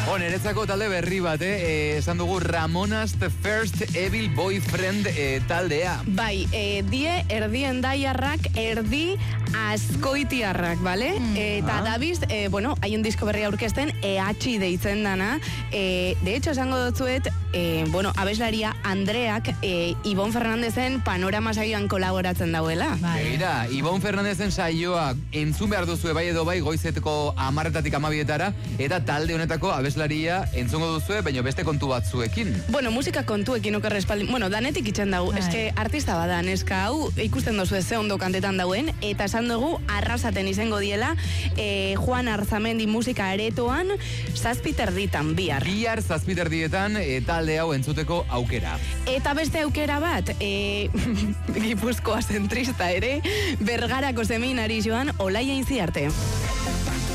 Niretzako talde berri bat, esan dugu Ramonas The First Evil Boyfriend taldea. Bai, die erdien daiarrak, erdi askoitiarrak, bale? Eta dabiz, haien disko berri aurkezten, EH deitzen dana. De hecho, esango dutzuet, abeslaria Andreak Ibon Fernandezen Panorama saioan kolaboratzen dauela. Begira, Ibon Fernandezen saioa entzun behar duzue bai edo bai goizeteko 10:00 12:00 eta talde honetako abeslaria entzungo duzue, baina beste kontu batzuekin. Musika kontuekin okerre espaldi. Danetik itxen dau. Eske artista bada, neska hau ikusten dozu ze ondo kantetan dauen, eta esan dugu arrasaten izango diela Juan Arzamendi musika aretoan 7:30 bihar. Bihar 7:30 talde hau entzuteko aukera. Eta beste aukera bat, Gipuzkoa zentrista ere, Bergarako seminari joan Olaia Intziarte.